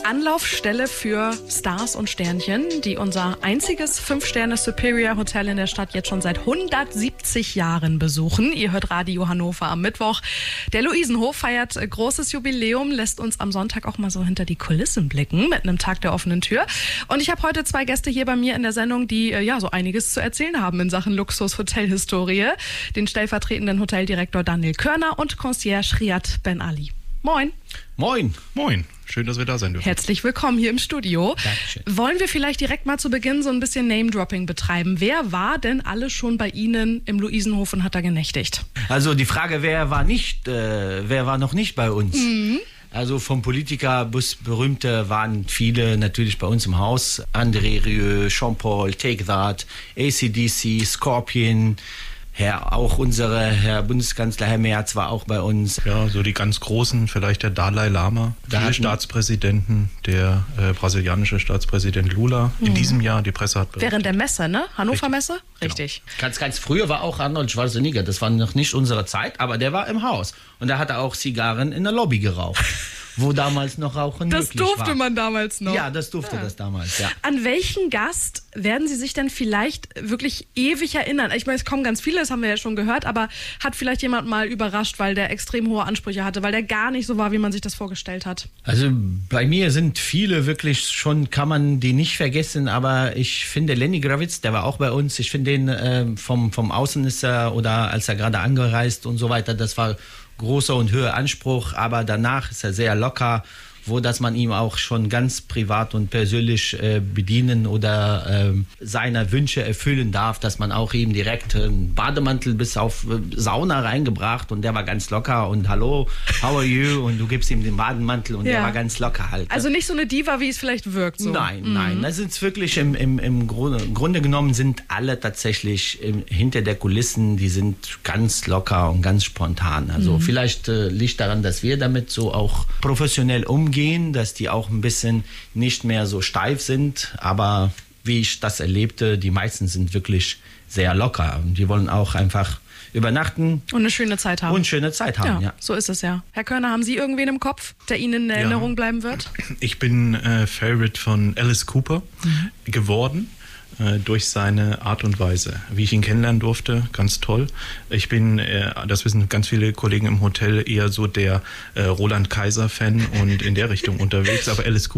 Anlaufstelle für Stars und Sternchen, die unser einziges 5-Sterne-Superior-Hotel in der Stadt jetzt schon seit 170 Jahren besuchen. Ihr hört Radio Hannover am Mittwoch. Der Luisenhof feiert großes Jubiläum, lässt uns am Sonntag auch mal so hinter die Kulissen blicken mit einem Tag der offenen Tür. Und ich habe heute 2 Gäste hier bei mir in der Sendung, die so einiges zu erzählen haben in Sachen Luxus-Hotelhistorie. Den stellvertretenden Hoteldirektor Daniel Körner und Concierge Riyad Ben Ali. Moin. Moin. Moin. Schön, dass wir da sein dürfen. Herzlich willkommen hier im Studio. Dankeschön. Wollen wir vielleicht direkt mal zu Beginn so ein bisschen Name-Dropping betreiben? Wer war denn alle schon bei Ihnen im Luisenhof und hat da genächtigt? Also die Frage, wer war noch nicht bei uns? Mhm. Also vom Politiker bis Berühmte waren viele natürlich bei uns im Haus. André Rieu, Jean-Paul, Take That, AC/DC, Scorpion. Auch Herr Bundeskanzler, Herr Merz war auch bei uns. Ja, so die ganz Großen, vielleicht der Dalai Lama, viele Staatspräsidenten, der brasilianische Staatspräsident Lula in diesem Jahr, die Presse hat berichtet. Während der Messe, ne? Hannover Messe? Richtig. Genau. Ganz früher war auch Arnold Schwarzenegger, das war noch nicht unsere Zeit, aber der war im Haus. Und da hat er auch Zigarren in der Lobby geraucht. Wo damals noch Rauchen möglich war. Das durfte man damals noch. Ja, das durfte das damals, ja. An welchen Gast werden Sie sich denn vielleicht wirklich ewig erinnern? Ich meine, es kommen ganz viele, das haben wir ja schon gehört, aber hat vielleicht jemand mal überrascht, weil der extrem hohe Ansprüche hatte, weil der gar nicht so war, wie man sich das vorgestellt hat? Also bei mir sind viele wirklich schon, kann man die nicht vergessen, aber ich finde Lenny Kravitz, der war auch bei uns, ich finde den vom Außen ist er, oder als er gerade angereist und so weiter, das war großer und höher Anspruch, aber danach ist er sehr locker, wo dass man ihm auch schon ganz privat und persönlich bedienen oder seine Wünsche erfüllen darf, dass man auch ihm direkt einen Bademantel bis auf Sauna reingebracht und der war ganz locker und hallo, how are you? Und du gibst ihm den Bademantel und der war ganz locker halt. Also nicht so eine Diva, wie es vielleicht wirkt. So. Nein, das ist wirklich im Grunde genommen sind alle tatsächlich hinter der Kulissen, die sind ganz locker und ganz spontan. Also vielleicht liegt daran, dass wir damit so auch professionell umgehen, dass die auch ein bisschen nicht mehr so steif sind, aber wie ich das erlebte, die meisten sind wirklich sehr locker und die wollen auch einfach übernachten. Und eine schöne Zeit haben. Ja. So ist es ja. Herr Körner, haben Sie irgendwen im Kopf, der Ihnen in Erinnerung bleiben wird? Ich bin Favorite von Alice Cooper geworden. Durch seine Art und Weise, wie ich ihn kennenlernen durfte, ganz toll. Ich bin, das wissen ganz viele Kollegen im Hotel, eher so der Roland Kaiser-Fan und in der Richtung unterwegs, aber Alice Cooper